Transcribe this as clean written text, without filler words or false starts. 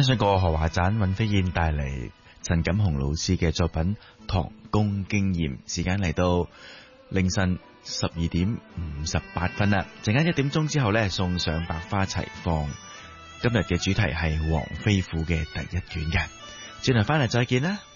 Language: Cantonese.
欣賞過何華盞、尹飛燕帶嚟陳錦鴻老師嘅作品《唐宮經驗》。時間嚟到凌晨12:58啦，陣間1點鐘之後呢，送上百花齊放。今日嘅主題係黃飛虎嘅第一卷嘅，轉頭翻嚟再見啦。